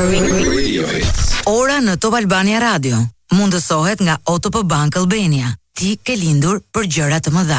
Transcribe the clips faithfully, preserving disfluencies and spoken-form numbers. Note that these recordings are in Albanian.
Radio Hits. Ora në Top Albania Radio mundësohet nga O T P Bank Albania. Ti ke lindur për gjëra të mëdha.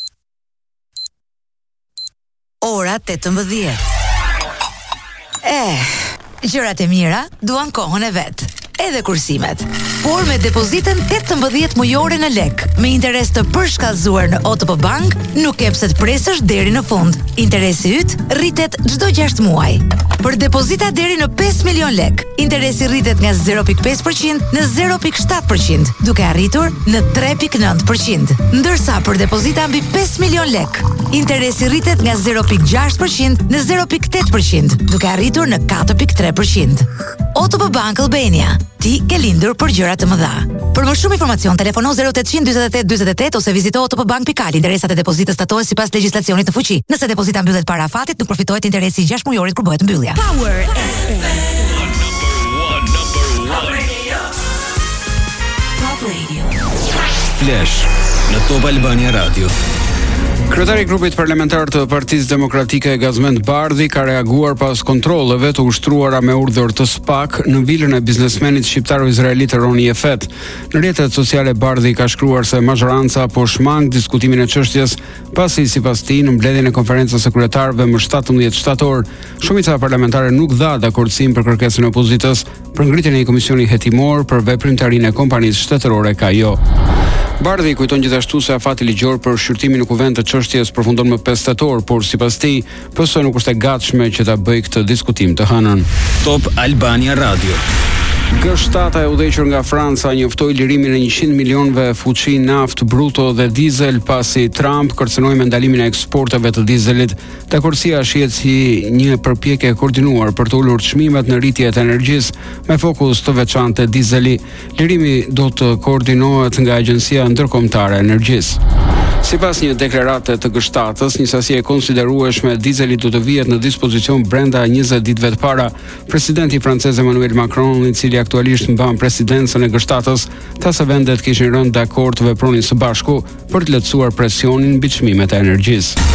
Ora tetëmbëdhjetë. Eh, gjërat e mira duan kohën e vet. Edhe kursimet. Por me depozitën tetëmbëdhjetë mujore në lek, me interes të përshkallëzuar në O T P Bank, nuk ke pse të presësh deri në fund. Interesi yt rritet çdo gjashtë muaj. Për depozita deri në pesë milion lek, interesi rritet nga zero pikë pesë përqind në zero pikë shtatë përqind, duke arritur në tre pikë nëntë përqind. Ndërsa për depozita mbi pesë milion lek, interesi rritet nga zero pikë gjashtë përqind në zero pikë tetë përqind, duke arritur në katër pikë tre përqind. O T P Bank Albania. Ti ke lindur për gjëra të mëdha. Për më shumë informacion, telefono zero tetëqind dyzet e tetë dyzet e tetë ose vizito otpbank.al. Interesat e depozitës statohen sipas legjislacionit të fuqi. Nëse depozita mbyllet para afatit, nuk përfitohet interesi i gjashtë mujorit kur bëhet mbyllja. Power F M. Top Radio. Top Radio. Flash në Top Albania Radio. Kryetari i grupit parlamentar të Partisë Demokratike Gazmend Bardhi ka reaguar pas kontrolleve të ushtruara me urdhër të S P A K në vilën e biznesmenit shqiptaro-izraelit Roni Efet. Në rrjetet sociale Bardhi ka shkruar se mazhoranca po shmang diskutimin e çështjes, pasi sipas tij në mbledhjen e konferencës së kryetarëve më shtatëmbëdhjetë shtator, shumica parlamentare nuk dha dakordsim për kërkesën e opozitës për ngritjen e një komisioni hetimor për veprimtarinë e kompanisë shtetërore K A I O. Bardhi kujton gjithashtu se afati ligjor për shqyrtimin në kuvent të çështjes përfundon më pesë tetor, por sipas tij, P S nuk është e gatshme që ta bëjë këtë diskutim të hënën. Top Albania Radio. G shtat e udhëhequr nga Franca njoftoi lirimin e njëqind milionëve fuqi naftë bruto dhe dizel pasi Trump kërcënoi me ndalimin e eksporteve të dizelit. Dakordsia shihet si një përpjekje e koordinuar për të ulur çmimet në rritje të energjisë me fokus të veçantë te dizeli. Lirimi do të koordinohet nga Agjencia Ndërkombëtare e Energjisë. Sipas një deklarate të G shtatës, një sasi e konsiderueshme dizelit do të vihet në dispozicion brenda njëzet ditëve të para. Presidenti francez Emmanuel Macron, i cili aktualisht mban presidencën e G shtatës, tha se vendet kishin rënë dakord të vepronin së bashku për të lehtësuar presionin mbi çmimet e energjisë.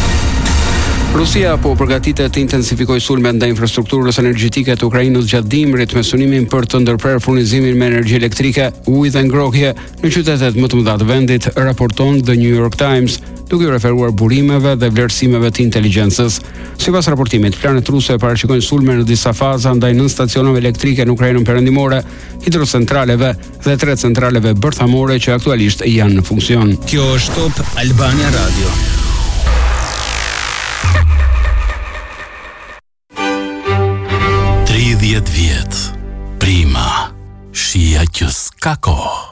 Rusia po përgatitet të intensifikojë sulmet ndaj infrastrukturës energjetike të Ukrainës gjatë dimrit me synimin për të ndërprerë furnizimin me energji elektrike, ujë dhe ngrohje në qytetet më të mëdha të vendit, raporton The New York Times, duke u referuar burimeve dhe vlerësimeve të inteligjencës. Sipas raportimit, planet ruse parashikojnë sulme në disa faza ndaj nën stacioneve elektrike në Ukrainën perëndimore, hidrocentraleve dhe tre centraleve bërthamore që aktualisht janë në funksion. Kjo është Top Albania Radio. tridhjetë vjet. Prima. Shija që s'ka kohë.